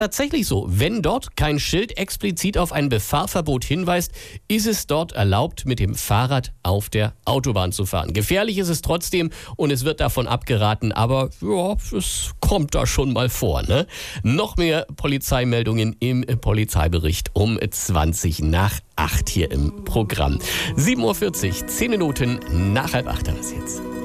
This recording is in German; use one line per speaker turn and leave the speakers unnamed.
Tatsächlich so. Wenn dort kein Schild explizit auf ein Befahrverbot hinweist, ist es dort erlaubt, mit dem Fahrrad auf der Autobahn zu fahren. Gefährlich ist es trotzdem und es wird davon abgeraten, aber ja, es kommt da schon mal vor, ne? Noch mehr Polizeimeldungen im Polizeibericht um 7:20 hier im Programm. 7:40 Uhr, 10 Minuten nach 7:30 das jetzt.